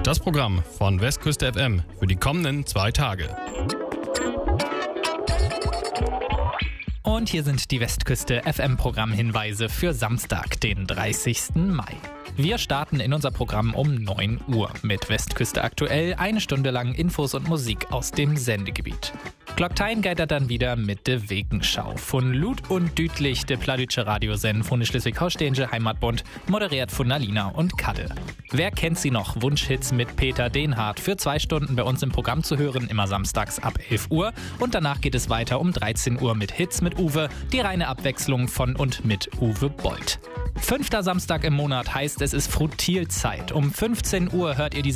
Das Programm von Westküste FM für die kommenden 2 Tage. Und hier sind die Westküste FM-Programmhinweise für Samstag, den 30. Mai. Wir starten in unser Programm um 9 Uhr mit Westküste aktuell, 1 Stunde lang Infos und Musik aus dem Sendegebiet. Klocktein geht er dann wieder mit der Wegenschau. Von Lut und Dütlich, der Pladütsche Radiosend von Schleswig-Holsteinische Heimatbund, moderiert von Alina und Kadde. Wer kennt sie noch? Wunschhits mit Peter Dehnhardt für 2 Stunden bei uns im Programm zu hören, immer samstags ab 11 Uhr. Und danach geht es weiter um 13 Uhr mit Hits mit Uwe, die reine Abwechslung von und mit Uwe Bolt. 5. Samstag im Monat heißt, es ist Frutilzeit. Um 15 Uhr hört ihr die